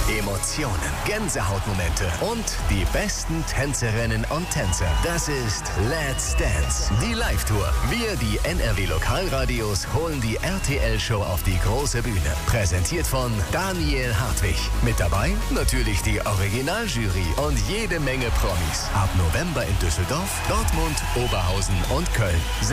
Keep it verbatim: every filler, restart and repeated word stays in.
Emotionen, Gänsehautmomente und die besten Tänzerinnen und Tänzer. Das ist Let's Dance, die Live-Tour. Wir, die N R W Lokalradios, holen die R T L-Show auf die große Bühne. Präsentiert von Daniel Hartwig. Mit dabei natürlich die Originaljury und jede Menge Promis. Ab November in Düsseldorf, Dortmund, Oberhausen und Köln.